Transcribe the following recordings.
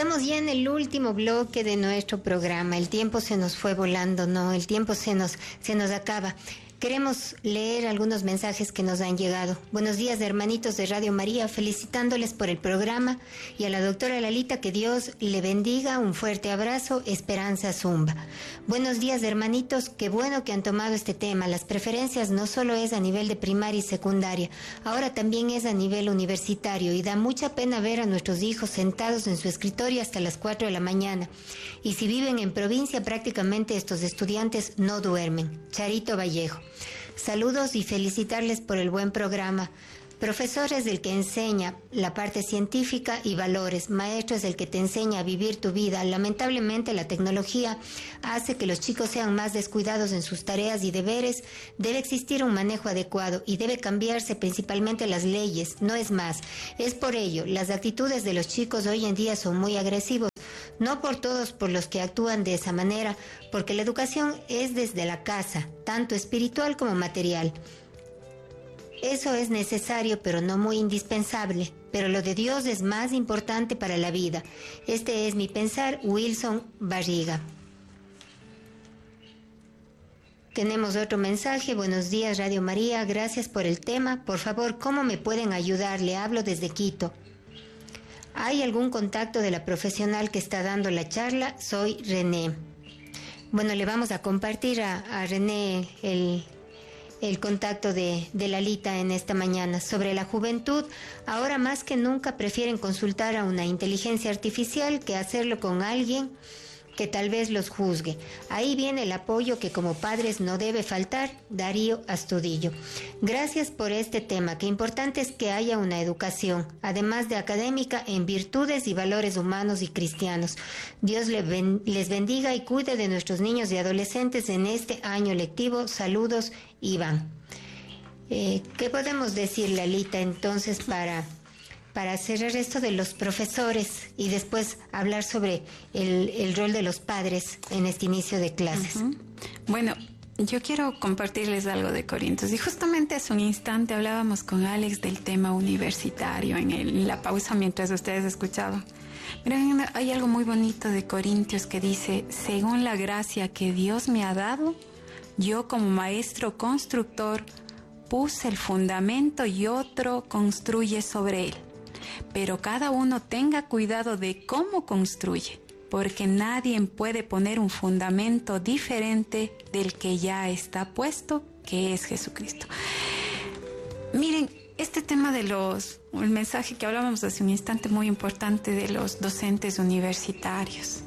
Estamos ya en el último bloque de nuestro programa. El tiempo se nos fue volando, ¿no? El tiempo se nos acaba. Queremos leer algunos mensajes que nos han llegado. Buenos días, hermanitos de Radio María, felicitándoles por el programa, y a la doctora Lalita, que Dios le bendiga. Un fuerte abrazo, Esperanza Zumba. Buenos días, hermanitos, qué bueno que han tomado este tema. Las preferencias no solo es a nivel de primaria y secundaria, ahora también es a nivel universitario, y da mucha pena ver a nuestros hijos sentados en su escritorio hasta las 4 de la mañana. Y si viven en provincia, prácticamente estos estudiantes no duermen. Charito Vallejo. Saludos y felicitarles por el buen programa. Profesor es el que enseña la parte científica y valores. Maestro es el que te enseña a vivir tu vida. Lamentablemente la tecnología hace que los chicos sean más descuidados en sus tareas y deberes. Debe existir un manejo adecuado y debe cambiarse principalmente las leyes, no es más. Es por ello, las actitudes de los chicos hoy en día son muy agresivos. No por todos por los que actúan de esa manera, porque la educación es desde la casa, tanto espiritual como material. Eso es necesario, pero no muy indispensable. Pero lo de Dios es más importante para la vida. Este es mi pensar, Wilson Barriga. Tenemos otro mensaje. Buenos días, Radio María. Gracias por el tema. Por favor, ¿cómo me pueden ayudar? Le hablo desde Quito. ¿Hay algún contacto de la profesional que está dando la charla? Soy René. Bueno, le vamos a compartir a René el contacto de Lalita en esta mañana. Sobre la juventud, ahora más que nunca prefieren consultar a una inteligencia artificial que hacerlo con alguien que tal vez los juzgue. Ahí viene el apoyo que como padres no debe faltar. Darío Astudillo. Gracias por este tema. Qué importante es que haya una educación, además de académica, en virtudes y valores humanos y cristianos. Dios les bendiga y cuide de nuestros niños y adolescentes en este año lectivo. Saludos, Iván. ¿Qué podemos decir, Lalita, entonces, para cerrar esto de los profesores y después hablar sobre el rol de los padres en este inicio de clases? Bueno, yo quiero compartirles algo de Corintios, y justamente hace un instante hablábamos con Alex del tema universitario en la pausa mientras ustedes escuchaban. Miren, hay algo muy bonito de Corintios que dice: según la gracia que Dios me ha dado, yo como maestro constructor puse el fundamento y otro construye sobre él. Pero cada uno tenga cuidado de cómo construye, porque nadie puede poner un fundamento diferente del que ya está puesto, que es Jesucristo. Miren, este tema de el mensaje que hablábamos hace un instante, muy importante, de los docentes universitarios.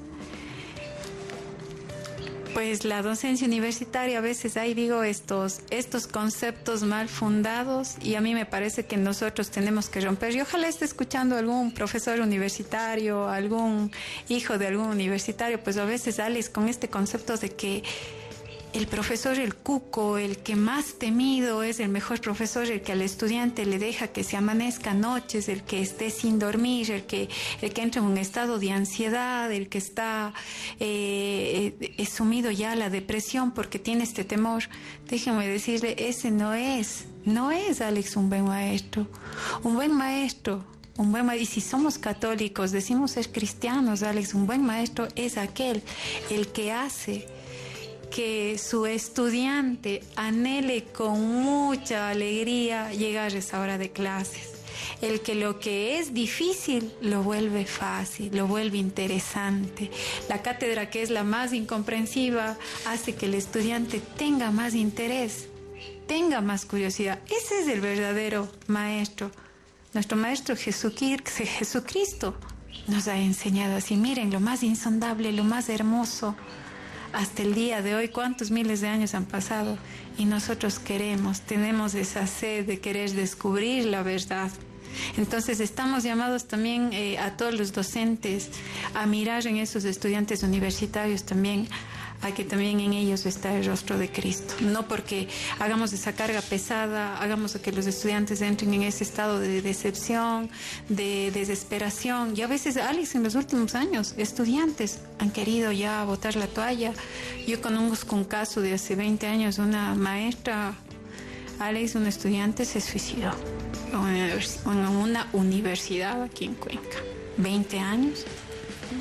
Pues la docencia universitaria, a veces hay, estos conceptos mal fundados, y a mí me parece que nosotros tenemos que romper. Y ojalá esté escuchando algún profesor universitario, algún hijo de algún universitario, pues a veces Alex con este concepto de que el profesor, el cuco, el que más temido, es el mejor profesor, el que al estudiante le deja que se amanezca noches, el que esté sin dormir, el que entra en un estado de ansiedad, el que está sumido ya a la depresión porque tiene este temor. Déjeme decirle, ese no es Alex un buen maestro. Un buen maestro, y si somos católicos, decimos ser cristianos, Alex, un buen maestro es aquel el que hace que su estudiante anhele con mucha alegría llegar a esa hora de clases. El que lo que es difícil lo vuelve fácil, lo vuelve interesante. La cátedra, que es la más incomprensiva, hace que el estudiante tenga más interés, tenga más curiosidad. Ese es el verdadero maestro. Nuestro maestro Jesucristo nos ha enseñado así. Miren, lo más insondable, lo más hermoso. Hasta el día de hoy, ¿cuántos miles de años han pasado? Y nosotros tenemos esa sed de querer descubrir la verdad. Entonces estamos llamados también a todos los docentes a mirar en esos estudiantes universitarios también, a que también en ellos está el rostro de Cristo. No porque hagamos esa carga pesada, hagamos que los estudiantes entren en ese estado de decepción, de desesperación. Y a veces, Alex, en los últimos años, estudiantes han querido ya botar la toalla. Yo conozco un caso de hace 20 años, una maestra, Alex, un estudiante se suicidó en una universidad aquí en Cuenca. 20 años.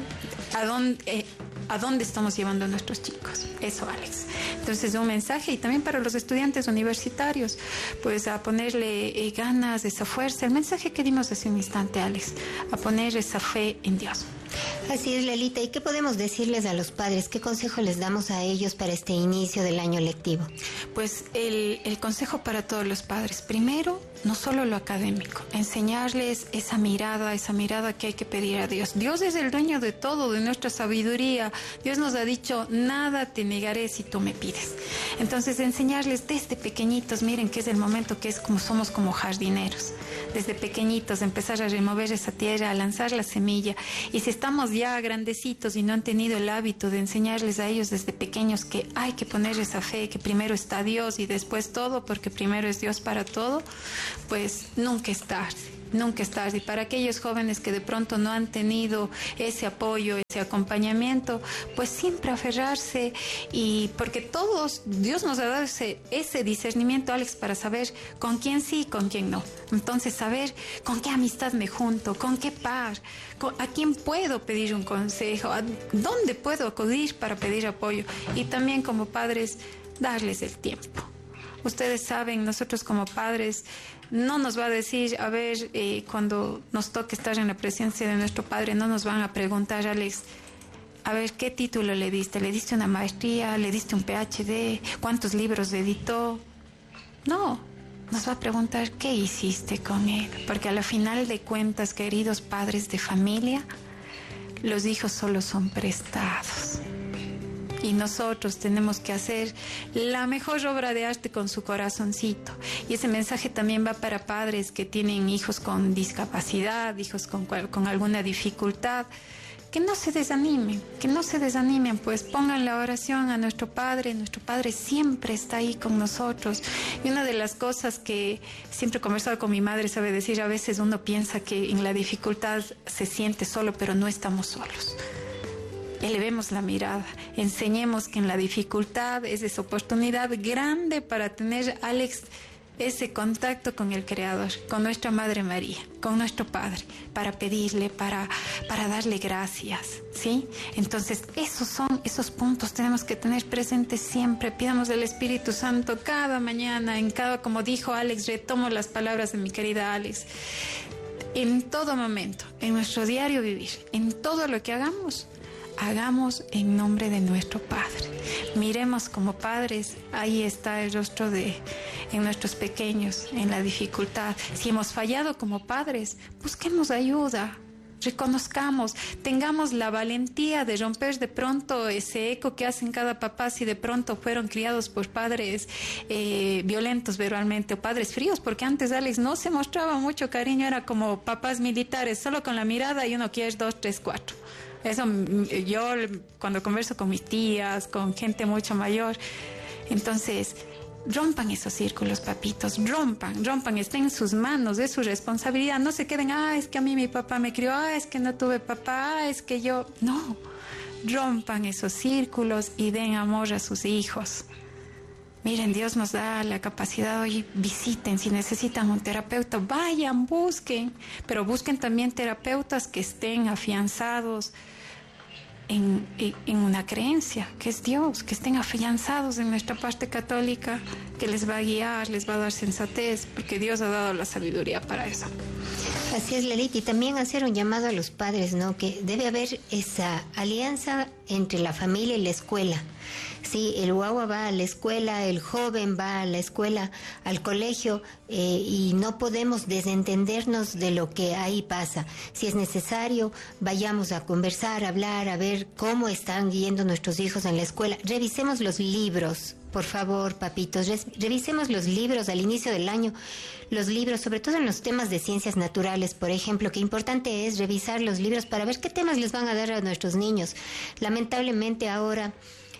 a dónde estamos llevando a nuestros chicos. Eso, Alex. Entonces, un mensaje, y también para los estudiantes universitarios, pues a ponerle ganas, esa fuerza, el mensaje que dimos hace un instante, Alex, a poner esa fe en Dios. Así es, Lalita. ¿Y qué podemos decirles a los padres? ¿Qué consejo les damos a ellos para este inicio del año lectivo? Pues el consejo para todos los padres, primero, no solo lo académico, enseñarles esa mirada que hay que pedir a Dios. Dios es el dueño de todo, de nuestra sabiduría. Dios nos ha dicho, nada te negaré si tú me pides. Entonces, enseñarles desde pequeñitos, miren que es el momento que es como somos como jardineros. Desde pequeñitos, empezar a remover esa tierra, a lanzar la semilla. Y si estamos ya grandecitos y no han tenido el hábito de enseñarles a ellos desde pequeños que hay que poner esa fe, que primero está Dios y después todo, porque primero es Dios para todo, pues nunca es tarde. Nunca es tarde. Y para aquellos jóvenes que de pronto no han tenido ese apoyo, ese acompañamiento, pues siempre aferrarse, y porque todos, Dios nos ha dado ese discernimiento, Alex, para saber con quién sí y con quién no. Entonces, saber con qué amistad me junto, con qué par, a quién puedo pedir un consejo, a dónde puedo acudir para pedir apoyo. Y también como padres, darles el tiempo. Ustedes saben, nosotros como padres, no nos va a decir, a ver, cuando nos toque estar en la presencia de nuestro Padre, no nos van a preguntar, Alex, a ver, ¿qué título le diste? ¿Le diste una maestría? ¿Le diste un PhD? ¿Cuántos libros editó? No, nos va a preguntar, ¿qué hiciste con él? Porque a la final de cuentas, queridos padres de familia, los hijos solo son prestados. Y nosotros tenemos que hacer la mejor obra de arte con su corazoncito. Y ese mensaje también va para padres que tienen hijos con discapacidad, hijos con alguna dificultad. Que no se desanimen, pues pongan la oración a nuestro Padre siempre está ahí con nosotros. Y una de las cosas que siempre he conversado con mi madre, sabe decir, a veces uno piensa que en la dificultad se siente solo, pero no estamos solos. Elevemos la mirada, enseñemos que en la dificultad es esa oportunidad grande para tener, Alex, ese contacto con el Creador, con nuestra Madre María, con nuestro Padre, para pedirle, para darle gracias, ¿sí? Entonces, esos puntos tenemos que tener presentes siempre. Pidamos del Espíritu Santo cada mañana, como dijo Alex, retomo las palabras de mi querida Alex, en todo momento, en nuestro diario vivir, en todo lo que hagamos en nombre de nuestro Padre. Miremos como padres, ahí está el rostro en nuestros pequeños, en la dificultad. Si hemos fallado como padres, busquemos ayuda, reconozcamos, tengamos la valentía de romper de pronto ese eco que hacen cada papá si de pronto fueron criados por padres violentos verbalmente o padres fríos, porque antes, Alex, no se mostraba mucho cariño, era como papás militares, solo con la mirada y uno quiere 2, 3, 4. Eso yo cuando converso con mis tías, con gente mucho mayor, entonces rompan esos círculos, papitos, rompan, estén en sus manos, es su responsabilidad, no se queden, es que a mí mi papá me crió, es que no tuve papá, es que yo, no, rompan esos círculos y den amor a sus hijos. Miren, Dios nos da la capacidad hoy, visiten, si necesitan un terapeuta, vayan, busquen, pero busquen también terapeutas que estén afianzados en una creencia, que es Dios, que estén afianzados en nuestra parte católica, que les va a guiar, les va a dar sensatez, porque Dios ha dado la sabiduría para eso. Así es, Lalita, y también hacer un llamado a los padres, ¿no? Que debe haber esa alianza entre la familia y la escuela. Sí, el guagua va a la escuela, el joven va a la escuela, al colegio, y no podemos desentendernos de lo que ahí pasa. Si es necesario, vayamos a conversar, a hablar, a ver cómo están yendo nuestros hijos en la escuela. Revisemos los libros, por favor, papitos, revisemos los libros al inicio del año, los libros, sobre todo en los temas de ciencias naturales, por ejemplo, qué importante es revisar los libros para ver qué temas les van a dar a nuestros niños. Lamentablemente ahora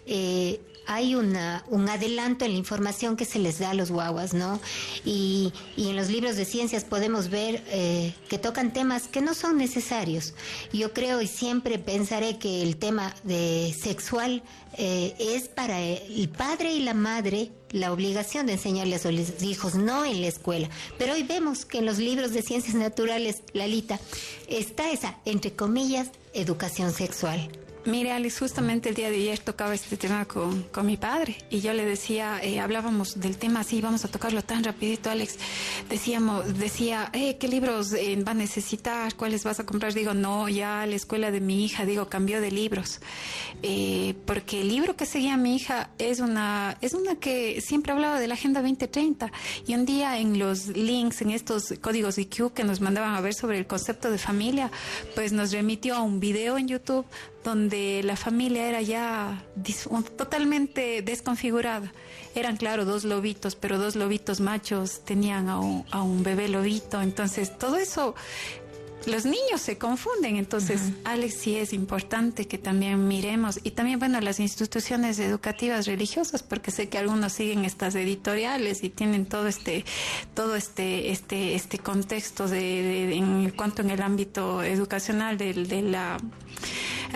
hay un adelanto en la información que se les da a los guaguas, ¿no? Y en los libros de ciencias podemos ver que tocan temas que no son necesarios. Yo creo y siempre pensaré que el tema sexual es para el padre y la madre la obligación de enseñarles a los hijos, no en la escuela. Pero hoy vemos que en los libros de ciencias naturales, Lalita, está esa, entre comillas, educación sexual. Mire, Alex, justamente el día de ayer tocaba este tema con mi padre y yo le decía, hablábamos del tema así, vamos a tocarlo tan rapidito, Alex. Decía, ¿qué libros va a necesitar? ¿Cuáles vas a comprar? Digo, no, ya la escuela de mi hija, cambió de libros. Porque el libro que seguía mi hija es una que siempre hablaba de la Agenda 2030 y un día en los links, en estos códigos IQ que nos mandaban a ver sobre el concepto de familia, pues nos remitió a un video en YouTube donde la familia era ya totalmente desconfigurada. Eran, claro, 2 lobitos, pero 2 lobitos machos tenían a un bebé lobito. Entonces, todo eso, los niños se confunden. Entonces, Alex, sí es importante que también miremos. Y también, bueno, las instituciones educativas religiosas, porque sé que algunos siguen estas editoriales y tienen todo este contexto en cuanto en el ámbito educacional de la